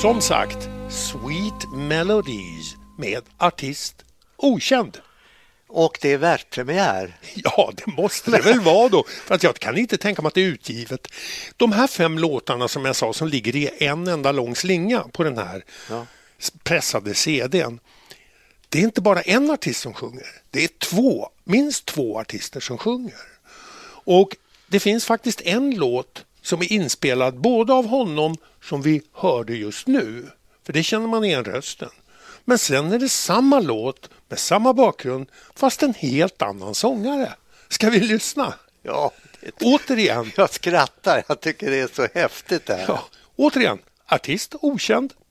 Som sagt, Sweet Melodies med artist okänd. Och det är världspremiär. Ja, det måste det väl vara då. För att jag kan inte tänka mig att det är utgivet. De här 5 låtarna som jag sa som ligger i en enda lång slinga på den här pressade CD:n. Det är inte bara en artist som sjunger. Det är minst två artister som sjunger. Och det finns faktiskt en låt som är inspelad både av honom som vi hörde just nu. För det känner man igen rösten. Men sen är det samma låt med samma bakgrund fast en helt annan sångare. Ska vi lyssna? Ja. Återigen. Jag skrattar, jag tycker det är så häftigt det här. Ja, återigen, artist okänd,